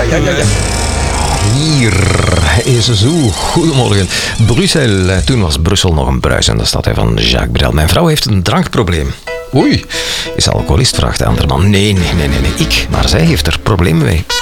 Hier is zo. Goedemorgen. Brussel. Toen was Brussel nog een bruisende stad van Jacques Brel. Mijn vrouw heeft een drankprobleem. Oei, is alcoholist, vraagt de andere man. Nee, ik. Maar zij heeft er problemen mee.